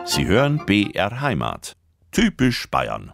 Sie hören BR Heimat. Typisch Bayern.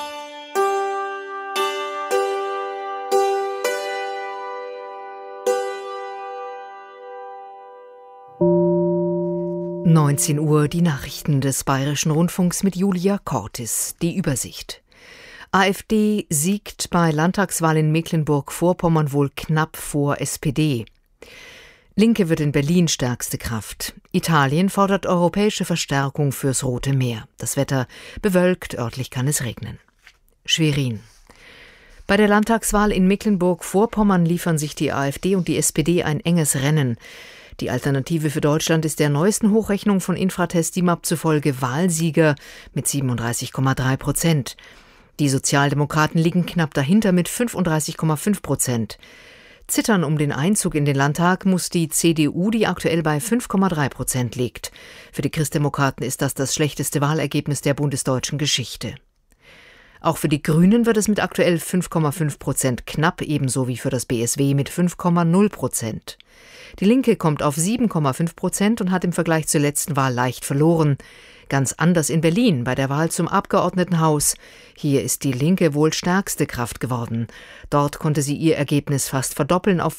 Uhr die Nachrichten des Bayerischen Rundfunks mit Julia Cortis. Die Übersicht. AfD siegt bei Landtagswahl in Mecklenburg-Vorpommern wohl knapp vor SPD. Linke wird in Berlin stärkste Kraft. Italien fordert europäische Verstärkung fürs Rote Meer. Das Wetter bewölkt, örtlich kann es regnen. Schwerin. Bei der Landtagswahl in Mecklenburg-Vorpommern liefern sich die AfD und die SPD ein enges Rennen. Die Alternative für Deutschland ist der neuesten Hochrechnung von Infratest DIMAP zufolge Wahlsieger mit 37,3%. Die Sozialdemokraten liegen knapp dahinter mit 35,5%. Zittern um den Einzug in den Landtag muss die CDU, die aktuell bei 5,3% liegt. Für die Christdemokraten ist das schlechteste Wahlergebnis der bundesdeutschen Geschichte. Auch für die Grünen wird es mit aktuell 5,5% knapp, ebenso wie für das BSW mit 5,0%. Die Linke kommt auf 7,5% und hat im Vergleich zur letzten Wahl leicht verloren. Ganz anders in Berlin bei der Wahl zum Abgeordnetenhaus. Hier ist die Linke wohl stärkste Kraft geworden. Dort konnte sie ihr Ergebnis fast verdoppeln auf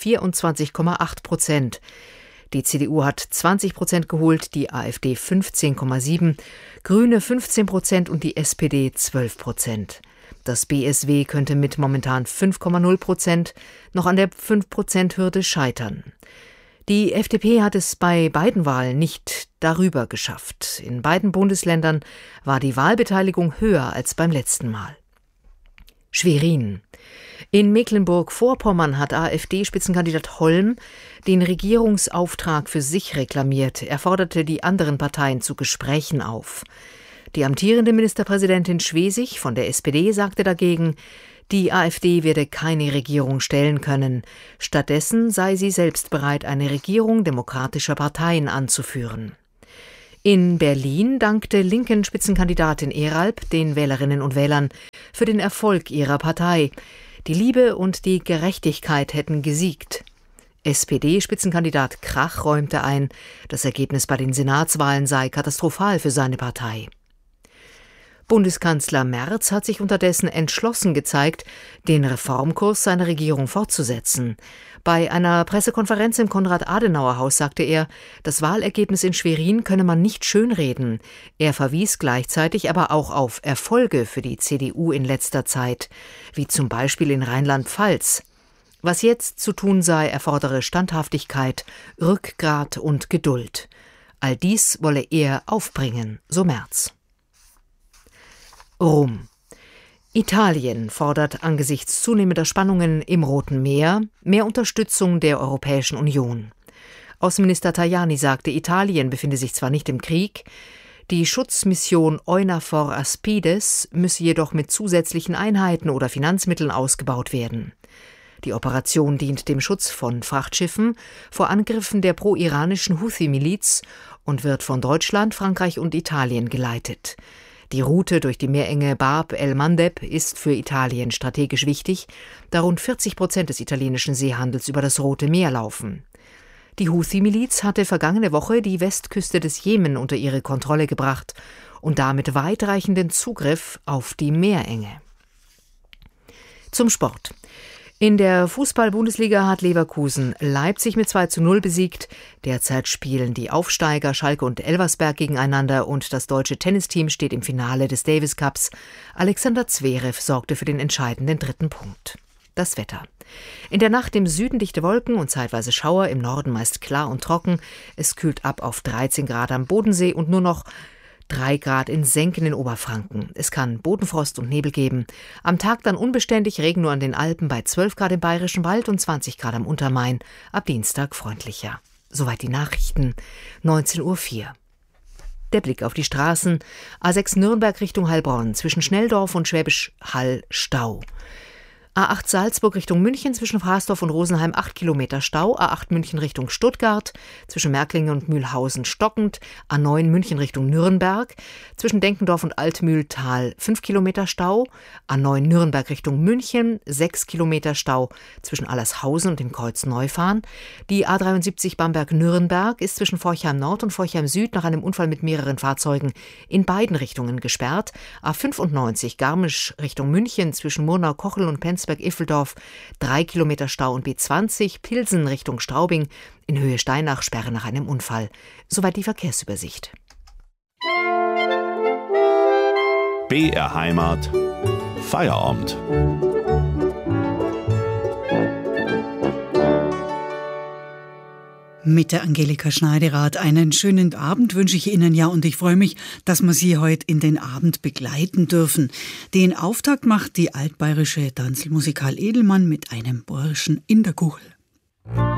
24,8%. Die CDU hat 20% geholt, die AfD 15,7%, Grüne 15% und die SPD 12%. Das BSW könnte mit momentan 5,0% noch an der 5%-Hürde scheitern. Die FDP hat es bei beiden Wahlen nicht darüber geschafft. In beiden Bundesländern war die Wahlbeteiligung höher als beim letzten Mal. Schwerin. In Mecklenburg-Vorpommern hat AfD-Spitzenkandidat Holm den Regierungsauftrag für sich reklamiert. Er forderte die anderen Parteien zu Gesprächen auf. Die amtierende Ministerpräsidentin Schwesig von der SPD sagte dagegen, die AfD werde keine Regierung stellen können. Stattdessen sei sie selbst bereit, eine Regierung demokratischer Parteien anzuführen. In Berlin dankte linken Spitzenkandidatin Eralp den Wählerinnen und Wählern für den Erfolg ihrer Partei. Die Liebe und die Gerechtigkeit hätten gesiegt. SPD-Spitzenkandidat Krach räumte ein, das Ergebnis bei den Senatswahlen sei katastrophal für seine Partei. Bundeskanzler Merz hat sich unterdessen entschlossen gezeigt, den Reformkurs seiner Regierung fortzusetzen. Bei einer Pressekonferenz im Konrad-Adenauer-Haus sagte er, das Wahlergebnis in Schwerin könne man nicht schönreden. Er verwies gleichzeitig aber auch auf Erfolge für die CDU in letzter Zeit, wie zum Beispiel in Rheinland-Pfalz. Was jetzt zu tun sei, erfordere Standhaftigkeit, Rückgrat und Geduld. All dies wolle er aufbringen, so Merz. Rom. Italien fordert angesichts zunehmender Spannungen im Roten Meer mehr Unterstützung der Europäischen Union. Außenminister Tajani sagte, Italien befinde sich zwar nicht im Krieg, die Schutzmission EUNAVFOR Aspides müsse jedoch mit zusätzlichen Einheiten oder Finanzmitteln ausgebaut werden. Die Operation dient dem Schutz von Frachtschiffen vor Angriffen der pro-iranischen Houthi-Miliz und wird von Deutschland, Frankreich und Italien geleitet. Die Route durch die Meerenge Bab el-Mandeb ist für Italien strategisch wichtig, da rund 40% des italienischen Seehandels über das Rote Meer laufen. Die Houthi-Miliz hatte vergangene Woche die Westküste des Jemen unter ihre Kontrolle gebracht und damit weitreichenden Zugriff auf die Meerenge. Zum Sport. In der Fußball-Bundesliga hat Leverkusen Leipzig mit 2:0 besiegt. Derzeit spielen die Aufsteiger Schalke und Elversberg gegeneinander und das deutsche Tennisteam steht im Finale des Davis Cups. Alexander Zverev sorgte für den entscheidenden 3. Punkt. Das Wetter. In der Nacht im Süden dichte Wolken und zeitweise Schauer, im Norden meist klar und trocken. Es kühlt ab auf 13 Grad am Bodensee und nur noch 3 Grad in Senken in Oberfranken. Es kann Bodenfrost und Nebel geben. Am Tag dann unbeständig Regen nur an den Alpen bei 12 Grad im Bayerischen Wald und 20 Grad am Untermain. Ab Dienstag freundlicher. Soweit die Nachrichten. 19:04 Uhr. Der Blick auf die Straßen. A6 Nürnberg Richtung Heilbronn. Zwischen Schnelldorf und Schwäbisch Hall Stau. A8 Salzburg Richtung München zwischen Frasdorf und Rosenheim 8 Kilometer Stau. A8 München Richtung Stuttgart zwischen Märklingen und Mühlhausen stockend. A9 München Richtung Nürnberg zwischen Denkendorf und Altmühltal 5 Kilometer Stau. A9 Nürnberg Richtung München 6 Kilometer Stau zwischen Allershausen und dem Kreuz Neufahren. Die A73 Bamberg-Nürnberg ist zwischen Forchheim Nord und Forchheim Süd nach einem Unfall mit mehreren Fahrzeugen in beiden Richtungen gesperrt. A95 Garmisch Richtung München zwischen Murnau-Kochel und Penzberg-Iffeldorf 3 Kilometer Stau und B20 Pilsen Richtung Straubing in Höhe Steinach Sperre nach einem Unfall. Soweit die Verkehrsübersicht. BR Heimat. Feierabend. Mit der Angelika Schneiderath einen schönen Abend wünsche ich Ihnen ja, und ich freue mich, dass wir Sie heute in den Abend begleiten dürfen. Den Auftakt macht die altbayerische Tanzmusikal Edelmann mit einem Burschen in der Kuchel.